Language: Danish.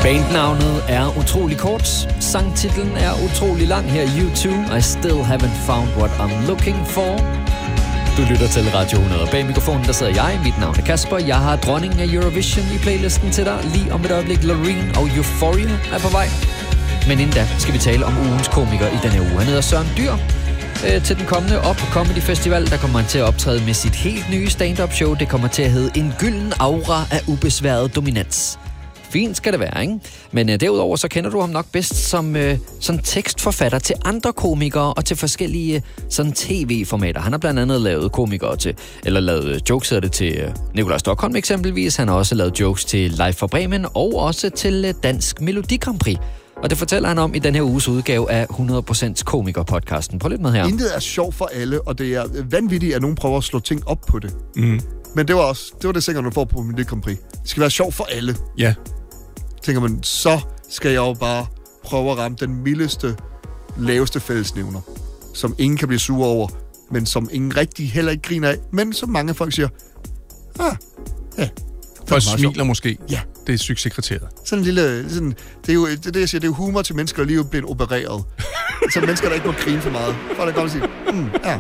Bandnavnet er utrolig kort. Sangtitlen er utrolig lang her i U2. I still haven't found what I'm looking for. Du lytter til Radio 100. Bag mikrofonen der sidder jeg. Mit navn er Kasper. Jeg har dronningen af Eurovision i playlisten til dig. Lige om et øjeblik Loreen og Euphoria er på vej. Men inden da skal vi tale om ugens komiker i denne uge. Han hedder Søren Dyr. Til den kommende Up Comedy Festival, der kommer han til at optræde med sit helt nye stand-up show. Det kommer til at hedde En gylden aura af ubesværet dominans. Fint skal det være, ikke? Men derudover så kender du ham nok bedst som sådan tekstforfatter til andre komikere og til forskellige sådan tv-formater. Han har blandt andet lavet komikere til, eller lavet jokes til Nikolaj Stokholm eksempelvis. Han har også lavet jokes til Live fra Bremen og også til Dansk Melodi Grand Prix. Og det fortæller han om i den her uges udgave af 100% komiker-podcasten. Prøv lidt med her. Intet er sjovt for alle, og det er vanvittigt, at nogen prøver at slå ting op på det. Mm. Men det var det sikkert, du får på Melodi Grand Prix. Det skal være sjovt for alle. Ja. Tænker man, så skal jeg jo bare prøve at ramme den mildeste, laveste fællesnævner, som ingen kan blive sure over, men som ingen rigtig heller ikke griner af, men som mange folk siger, ja. For smiler måske. Ja. Det er succeskriteriet. Sådan en lille... Sådan, det er jo det, jeg siger, det er jo humor til mennesker, der lige er blevet opereret. Så mennesker, der ikke må grine for meget. For der kommer og sige, ja.